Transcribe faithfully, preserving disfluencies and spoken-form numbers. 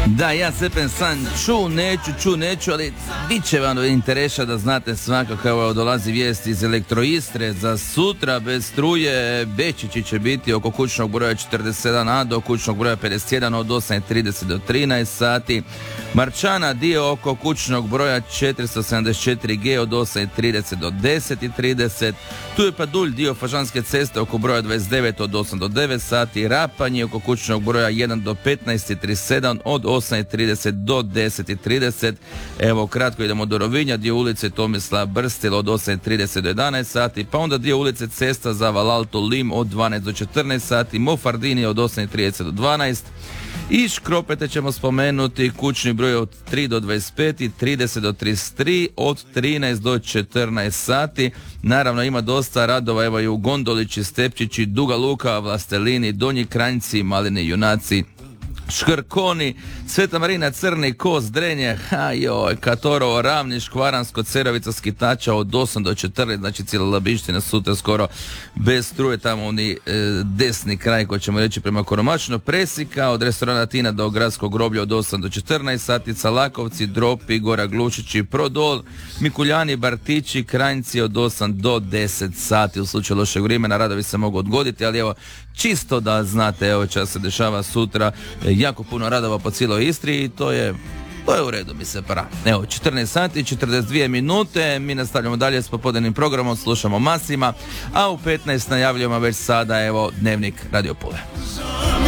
Da, ja sepen san ču, neću, ču, neću, ali bit će vam interesa da znate svakako, evo dolazi vijest iz Elektroistre za sutra bez struje. Bečići će biti oko kućnog broja četrdeset sedam a do kućnog broja pedeset jedan od osam i trideset do trinaest sati. Marčana dio oko kućnog broja četiristo sedamdeset četiri ge od osam i trideset do deset i trideset. Tu je Padulj dio Fažanske ceste oko broja dvadeset devet od osam do devet sati. Rapanje oko kućnog broja jedan do petnaest i trideset sedam od osam i trideset do deset i trideset. Evo kratko idemo do Rovinja, dio ulice Tomislav Brstil od osam i trideset do jedanaest sati, pa onda dio ulice Cesta za Valalto Lim od dvanaest do četrnaest sati, Mofardini od osam i trideset do dvanaest. I Škropete ćemo spomenuti, kućni broj od tri do dvadeset pet i trideset do trideset tri od trinaest do četrnaest sati. Naravno ima dosta radova, evo i u Gondolići, Stepčići, Duga Luka, Vlastelini, Donji Kranjci, Malini Junaci, Škrkoni, Sveta Marina, Crni Kos, Drenje, ha joj, Katorovo, Ravni, Škvaransko, Cerovica, Skitača od osam do četrnaest, znači cijela Labiština sutra skoro bez struje, tamo oni e, desni kraj koji ćemo reći prema Koromačno, Presika, od restorana Tina do Gradskog groblja od osam do četrnaest sati, Lakovci, Dropi, Gora Glušići, Prodol, Mikuljani, Bartići, Kranjci od osam do deset sati. U slučaju lošeg vremena radovi se mogu odgoditi, ali evo čisto da znate, evo čas se dešava sutra, jako puno radova po cijeloj Istri i to je, to je u redu mi se para. Evo, četrnaest sati, četrdeset dvije minute, mi nastavljamo dalje s popodnevnim programom, slušamo Masima, a u petnaest najavljujemo već sada, evo, Dnevnik Radio Pule.